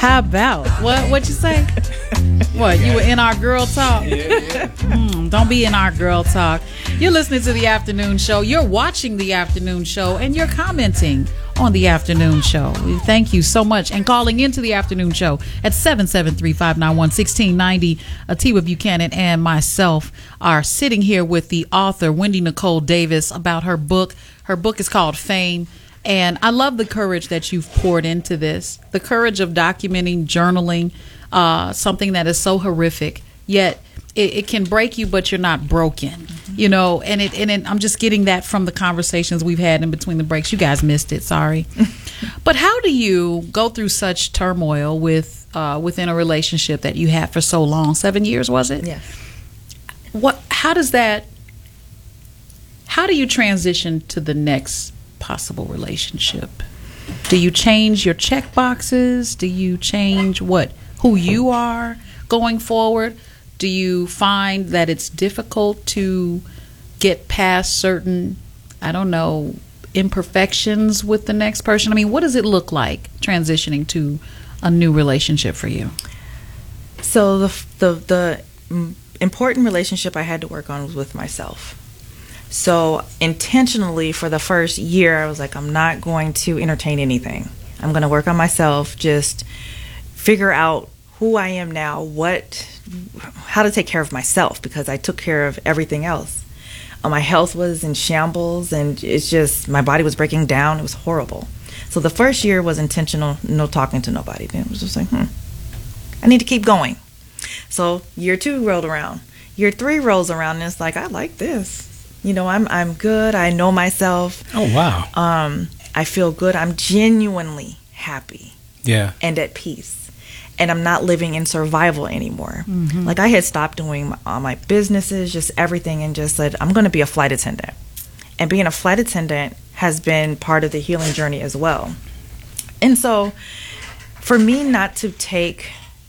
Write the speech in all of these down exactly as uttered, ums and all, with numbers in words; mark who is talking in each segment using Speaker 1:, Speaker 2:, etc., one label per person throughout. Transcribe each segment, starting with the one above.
Speaker 1: How about what? What you say? What, you were in our girl talk?
Speaker 2: Yeah, yeah.
Speaker 1: Mm, don't be in our girl talk. You're listening to the afternoon show. You're watching the afternoon show, and you're commenting on the afternoon show. We thank you so much, and calling into the afternoon show at seven seven three, five nine one, one six nine zero. Atiwa Buchanan and myself are sitting here with the author Wendy Nicole Davis about her book. Her book is called Fame. And I love the courage that you've poured into this, the courage of documenting, journaling, uh, something that is so horrific, yet it, it can break you, but you're not broken, mm-hmm. you know, and it, and it, I'm just getting that from the conversations we've had in between the breaks. You guys missed it, sorry. But how do you go through such turmoil with uh, within a relationship that you had for so long? Seven years, was it?
Speaker 3: Yes.
Speaker 1: What, how does that, how do you transition to the next possible relationship? Do you change your check boxes? Do you change what who you are going forward? Do you find that it's difficult to get past certain, I don't know, imperfections with the next person? I mean, what does it look like transitioning to a new relationship for you?
Speaker 3: So the the the important relationship I had to work on was with myself. So intentionally for the first year, I was like, I'm not going to entertain anything. I'm going to work on myself, just figure out who I am now, what, how to take care of myself, because I took care of everything else. Uh, my health was in shambles, and it's just, my body was breaking down. It was horrible. So the first year was intentional, no talking to nobody. Then it was just like, hmm, I need to keep going. So year two rolled around. Year three rolls around, and it's like, I like this. You know, I'm I'm good. I know myself.
Speaker 2: Oh, wow.
Speaker 3: Um, I feel good. I'm genuinely happy.
Speaker 2: Yeah.
Speaker 3: And at peace. And I'm not living in survival anymore.
Speaker 1: Mm-hmm.
Speaker 3: Like, I had stopped doing my, all my businesses, just everything, and just said, I'm going to be a flight attendant. And being a flight attendant has been part of the healing journey as well. And so, for me not to take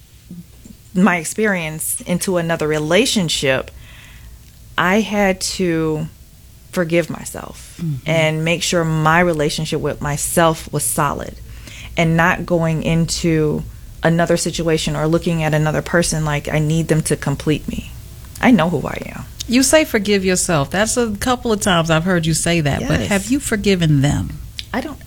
Speaker 3: my experience into another relationship, I had to forgive myself mm-hmm. and make sure my relationship with myself was solid, and not going into another situation or looking at another person like I need them to complete me. I know who I am.
Speaker 1: You say forgive yourself. That's a couple of times I've heard you say that.
Speaker 3: Yes.
Speaker 1: But have you forgiven them?
Speaker 3: I don't.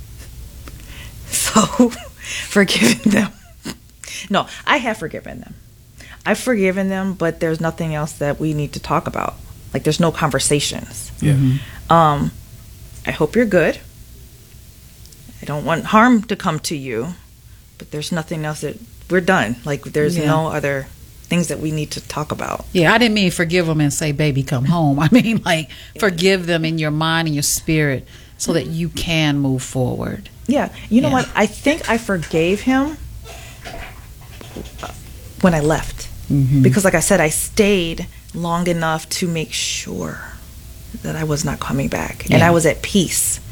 Speaker 3: So, forgiving them. No, I have forgiven them. I've forgiven them, but there's nothing else that we need to talk about. Like, there's no conversations.
Speaker 2: Yeah.
Speaker 1: Mm-hmm.
Speaker 3: Um, I hope you're good. I don't want harm to come to you, but there's nothing else that we're done. Like, there's
Speaker 1: Yeah.
Speaker 3: no other things that we need to talk about.
Speaker 1: Yeah, I didn't mean forgive them and say, baby, come home. I mean, like, forgive them in your mind and your spirit so that you can move forward.
Speaker 3: Yeah. You know
Speaker 1: Yeah.
Speaker 3: what? I think I forgave him when I left.
Speaker 1: Mm-hmm.
Speaker 3: Because, like I said, I stayed long enough to make sure that I was not coming back. And
Speaker 1: Yeah.
Speaker 3: I was at peace.